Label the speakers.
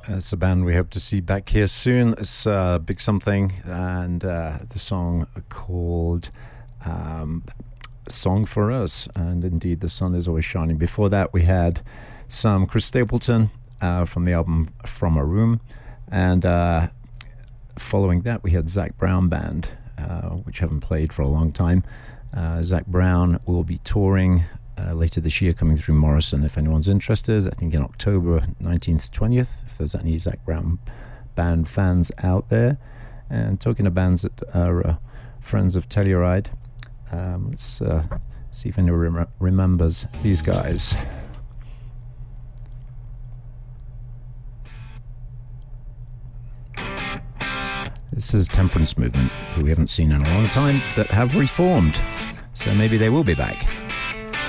Speaker 1: It's a band we hope to see back here soon. It's Big Something, and the song called Song for Us, and indeed the sun is always shining. Before that we had some Chris Stapleton from the album From a Room, and following that we had Zac Brown Band, which haven't played for a long time. Zac Brown will be touring later this year, coming through Morrison. If anyone's interested, I think in October 19th, 20th, if there's any Zac Brown Band fans out there. And talking to bands that are friends of Telluride, let's see if anyone remembers these guys. This is Temperance Movement, who we haven't seen in a long time, but have reformed. So maybe they will be back.